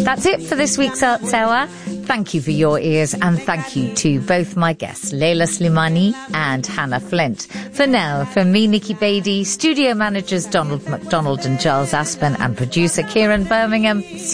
That's it for this week's Arts Hour. Thank you for your ears, and thank you to both my guests, Leila Slimani and Hannah Flint. For now, from me, Nikki Beattie, studio managers Donald McDonald and Giles Aspen, and producer Kieran Birmingham.